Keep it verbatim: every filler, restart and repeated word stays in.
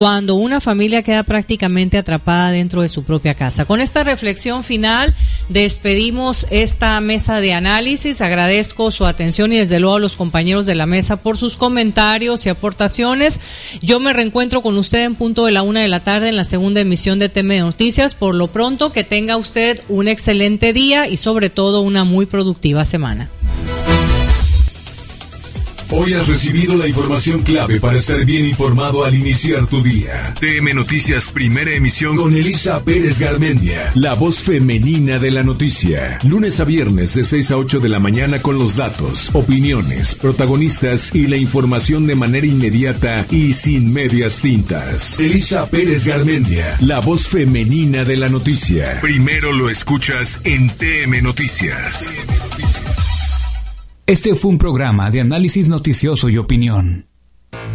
cuando una familia queda prácticamente atrapada dentro de su propia casa. Con esta reflexión final despedimos esta mesa de análisis. Agradezco su atención y desde luego a los compañeros de la mesa por sus comentarios y aportaciones. Yo me reencuentro con usted en punto de la una de la tarde en la segunda emisión de T M Noticias. Por lo pronto, que tenga usted un excelente día y sobre todo una muy productiva semana. Hoy has recibido la información clave para estar bien informado al iniciar tu día. T M Noticias, primera emisión con Elisa Pérez Garmendia, la voz femenina de la noticia. Lunes a viernes de seis a ocho de la mañana con los datos, opiniones, protagonistas y la información de manera inmediata y sin medias tintas. Elisa Pérez Garmendia, la voz femenina de la noticia. Primero lo escuchas en T M Noticias. Este fue un programa de análisis noticioso y opinión.